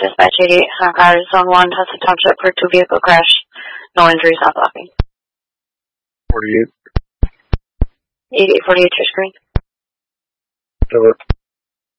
Dispatch 88, Cars Zone 1, Hudson Township for 2-vehicle crash. No injuries, not blocking. 48. 8848, your screen. Over.